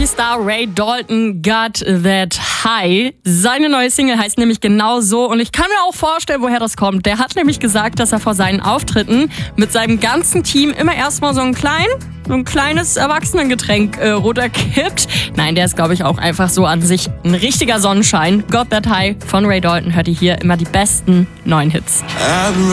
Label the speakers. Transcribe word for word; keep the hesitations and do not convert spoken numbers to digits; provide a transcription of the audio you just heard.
Speaker 1: Country-Star Ray Dalton, Got That High. Seine neue Single heißt nämlich genau so und ich kann mir auch vorstellen, woher das kommt. Der hat nämlich gesagt, dass er vor seinen Auftritten mit seinem ganzen Team immer erstmal so ein klein, so ein kleines Erwachsenengetränk äh, runterkippt. Nein, der ist, glaube ich, auch einfach so an sich ein richtiger Sonnenschein. Got That High von Ray Dalton hört ihr hier immer die besten neuen Hits.